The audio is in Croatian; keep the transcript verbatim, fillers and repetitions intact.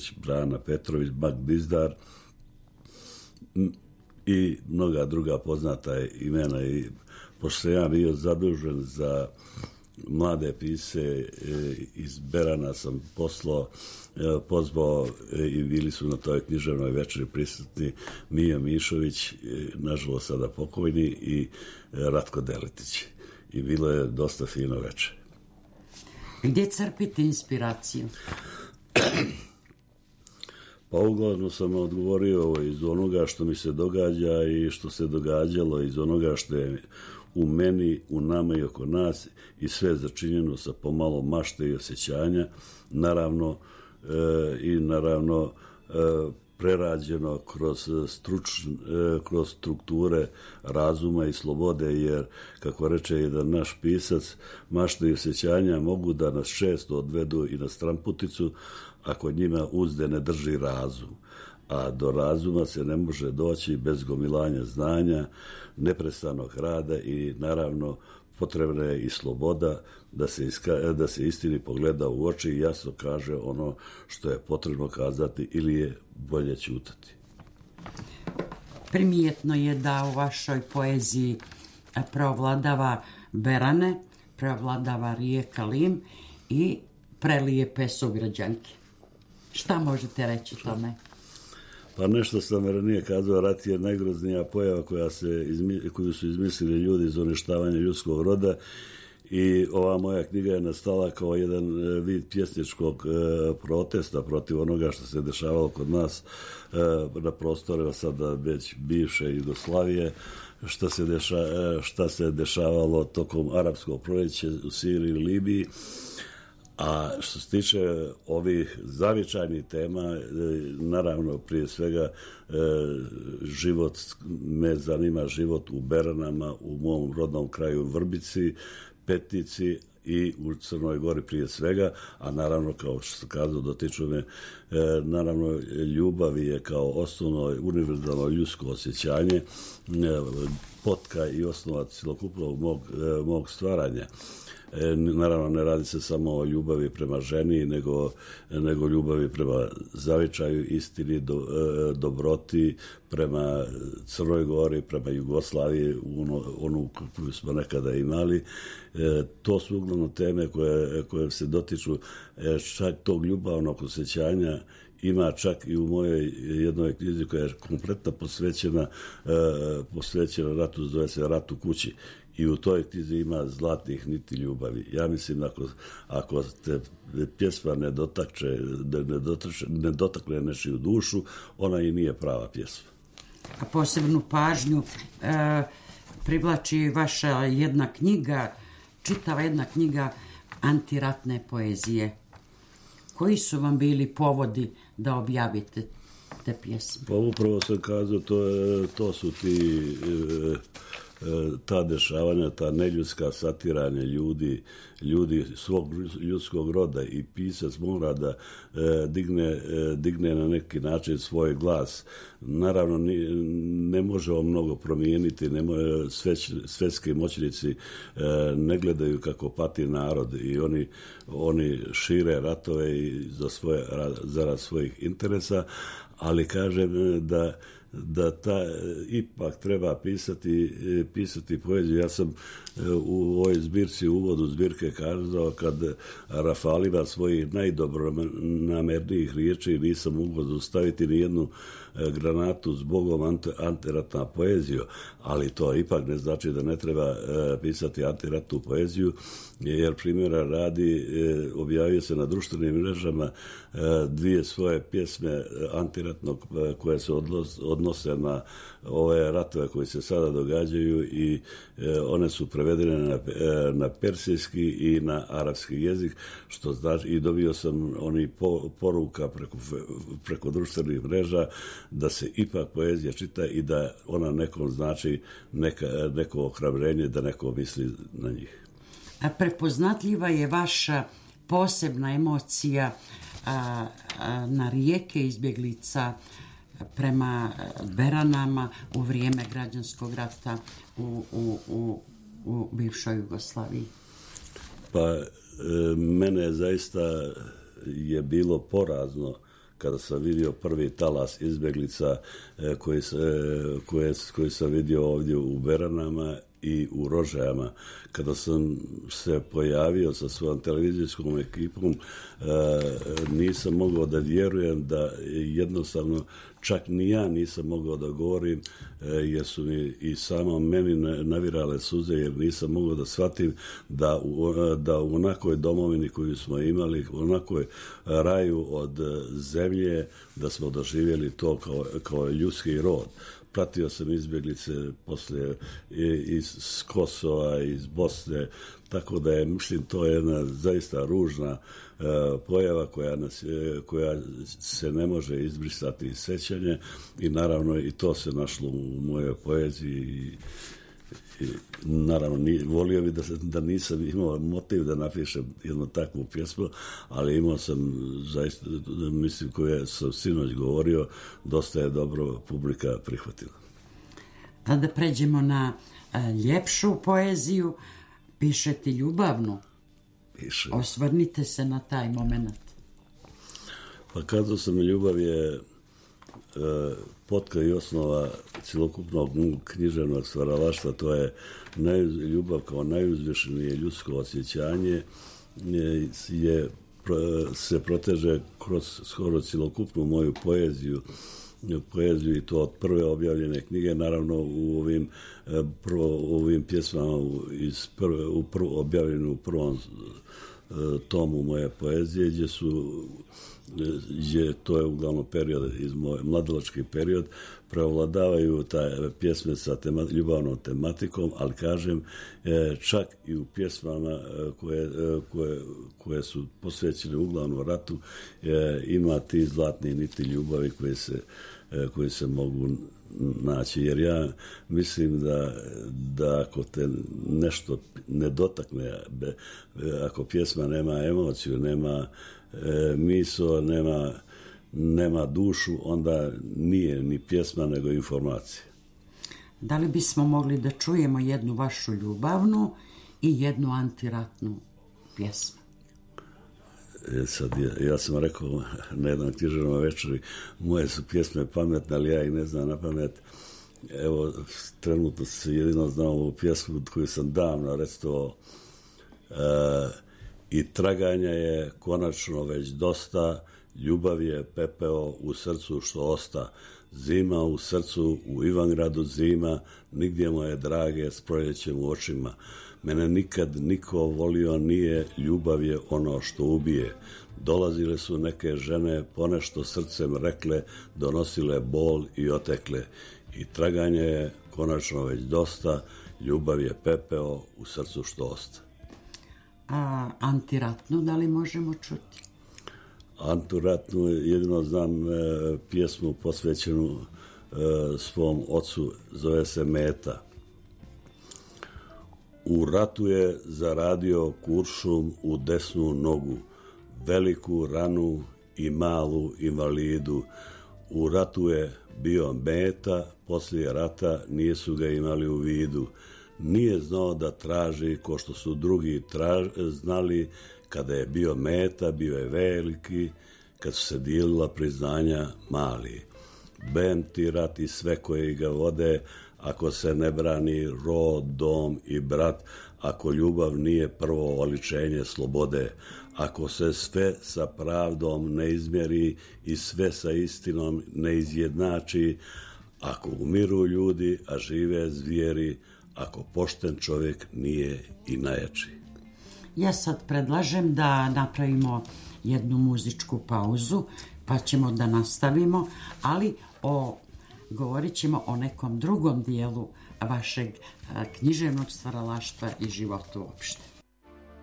Đurić, Brana Petrović, Bak Dizdar i mnoga druga poznata imena. I pošto sam ja bio zadužen za mlade pisce iz Berana, sam poslao, pozvao i bili su na toj književnoj večeri prisutni Mija Mišović, nažalost sada pokojni, i Ratko Deletić. I bilo je dosta fino večer. Gdje crpite inspiraciju? Pa uglavnom sam odgovorio iz onoga što mi se događa i što se događalo, iz onoga što je u meni, u nama i oko nas, i sve začinjeno sa pomalo mašte i osjećanja, naravno e, i naravno e, prerađeno kroz, struč, e, kroz strukture razuma i slobode, jer kako reče jedan naš pisac, mašte i osjećanja mogu da nas često odvedu i na stramputicu ako njima uzde ne drži razum. A do razuma se ne može doći bez gomilanja znanja, neprestanog rada i naravno potrebna je i sloboda da se, iska, da se istini pogleda u oči i jasno kaže ono što je potrebno kazati ili je bolje ćutati. Primijetno je da u vašoj poeziji preovladava Berane, preovladava rijeka Lim i prelijepe sugrađanke. Šta možete reći tome? Pa nešto sam ranije kazao, rat je najgroznija pojava koja se izmi, koju su izmislili ljudi za uništavanje ljudskog roda, i ova moja knjiga je nastala kao jedan vid pjesničkog e, protesta protiv onoga što se dešavalo kod nas e, na prostorima sada već bivše Jugoslavije, šta se, deša, e, šta se dešavalo tokom arapskog proljeća u Siriji i Libiji. A što se tiče ovih zavičajnih tema, naravno prije svega život, me zanima život u Beranama, u mom rodnom kraju Vrbici, Petnici i u Crnoj Gori prije svega, a naravno, kao što sam kazao, dotiču me, naravno, ljubav je kao osnovno univerzalno ljudsko osjećanje, potka i osnova cjelokupnog mog, mog stvaranja. Naravno, ne radi se samo o ljubavi prema ženi, nego, nego ljubavi prema zavičaju, istini, do, dobroti, prema Crnoj Gori, prema Jugoslaviji, ono, onu koju smo nekada imali. E, to su uglavnom teme koje, koje se dotiču e, čak tog ljubavnog osjećanja. Ima čak i u mojoj jednoj knjizi koja je kompletno posvećena, e, posvećena ratu, zove se Rat u kući. I u toj knjizi ima zlatnih niti ljubavi. Ja mislim, ako, ako te pjesma ne dotakče, ne, dotakče, ne dotakne nečiju dušu, ona i nije prava pjesma. A posebnu pažnju e, privlači vaša jedna knjiga, čitava jedna knjiga antiratne poezije. Koji su vam bili povodi da objavite te pjesme? Pa upravo sam kazao, to, je, to su ti... E, ta dešavanja, ta neljudska satiranja ljudi, ljudi svog ljudskog roda, i pisac mora da e, digne, e, digne na neki način svoj glas. Naravno, ni, ne može on mnogo promijeniti, ne može, sveć, svetski moćnici e, ne gledaju kako pati narod i oni, oni šire ratove i za svoje, zarad svojih interesa, ali kažem da da ta ipak treba pisati, pisati poeziju. Ja sam u ovoj zbirci, u uvodu zbirke kazao, kad rafalima svojih najdobronamernijih riječi nisam mogao zaustaviti ni jednu granatu zbogom ante, antiratna poeziju, ali to ipak ne znači da ne treba pisati antiratnu poeziju, jer primjera radi, objavio se na društvenim mrežama dvije svoje pjesme antiratnog koje se odnose na ove ratove koji se sada događaju, i one su prevedene na, na persijski i na arapski jezik, što znači, i dobio sam oni po, poruka preko, preko društvenih mreža da se ipak poezija čita i da ona nekom znači neka, neko ohrabrenje, da neko misli na njih. A prepoznatljiva je vaša posebna emocija a, a, na rijeke izbjeglica prema Beranama u vrijeme građanskog rata u, u, u, u bivšoj Jugoslaviji. Pa e, mene zaista je bilo porazno kada sam vidio prvi talas izbjeglica koji, koje, koji sam vidio ovdje u Beranama i u Rožajama. Kada sam se pojavio sa svojom televizijskom ekipom, nisam mogao da vjerujem da jednostavno čak ni ja nisam mogao da govorim, jer su mi i samo meni navirale suze, jer nisam mogao da shvatim da u, da u onakoj domovini koju smo imali, u onakoj raju od zemlje, da smo doživjeli to kao, kao ljudski rod. Pratio sam izbjeglice poslije iz Kosova, iz Bosne, tako da je, mislim, to je jedna zaista ružna uh, pojava koja, nas, koja se ne može izbrisati iz sećanja i naravno i to se našlo u mojoj poeziji i, i naravno ni, volio bi da, da nisam imao motiv da napišem jednu takvu pjesmu, ali imao sam zaista, mislim, koje sam sinoć govorio, dosta je dobro publika prihvatila. A da pređemo na a, ljepšu poeziju, pišete ljubavnu. Piše. Osvrnite se na taj moment. Pa kazao sam, ljubav je e, potka i osnova cjelokupnog književnog stvaralaštva. To je naj, ljubav kao najuzvišenije ljudsko osjećanje je, je, se proteže kroz skoro cjelokupnu moju poeziju. poeziju i to od prve objavljene knjige, naravno u ovim, prvo, u ovim pjesmama iz prve, u prvo, objavljene u prvom tomu moje poezije, gdje su, gdje to je uglavnom period, iz moje, mladalački period, preovladavaju ta pjesme sa tema, ljubavnom tematikom, ali kažem, čak i u pjesmama koje, koje, koje su posvećene uglavnom ratu, ima ti zlatni niti ljubavi koje se, koje se mogu naći. Jer ja mislim da, da ako te nešto ne dotakne, ako pjesma nema emociju, nema misao, nema nema dušu, onda nije ni pjesma, nego informacija. Da li bismo mogli da čujemo jednu vašu ljubavnu i jednu antiratnu pjesmu? E sad, ja, ja sam rekao na jednom književnom večeri, moje su pjesme pametne, ali ja ih ne znam na pamet. Evo, trenutno se jedino znam ovu pjesmu koju sam davno recitovao. E, I traganja je konačno već dosta, ljubav je pepeo u srcu što osta, zima u srcu, u Ivangradu zima, nigdje moje drage s proljećem u očima. Mene nikad niko volio nije, ljubav je ono što ubije. Dolazile su neke žene, ponešto srcem rekle, donosile bol i otekle. I traganje je konačno već dosta, ljubav je pepeo u srcu što osta. A antiratnu da li možemo čuti? Antiratnu jedino znam e, pjesmu posvećenu e, svom ocu, zove se Meta. U ratu je zaradio kuršum u desnu nogu, veliku ranu i malu invalidu. U ratu je bio Meta, poslije rata nisu ga imali u vidu. Nije znao da traži ko što su drugi traž, znali. Kada je bio Meta, bio je veliki, kad su se dijelila priznanja mali. Ben ti rat i sve koji ga vode, ako se ne brani rod, dom i brat, ako ljubav nije prvo oličenje slobode, ako se sve sa pravdom ne izmjeri i sve sa istinom ne izjednači, ako umiru ljudi, a žive zvijeri, ako pošten čovjek nije i najjači. Ja sad predlažem da napravimo jednu muzičku pauzu, pa ćemo da nastavimo, ali o, govorit ćemo o nekom drugom dijelu vašeg književnog stvaralaštva i života uopšte.